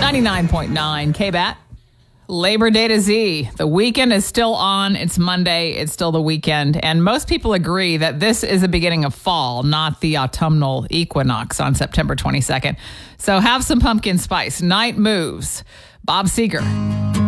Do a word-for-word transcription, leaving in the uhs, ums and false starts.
ninety-nine point nine K B A T. Labor Day to Z. The weekend is still on. It's Monday. It's still the weekend. And most people agree that this is the beginning of fall, not the autumnal equinox on September twenty-second. So have some pumpkin spice. Night moves. Bob Seger.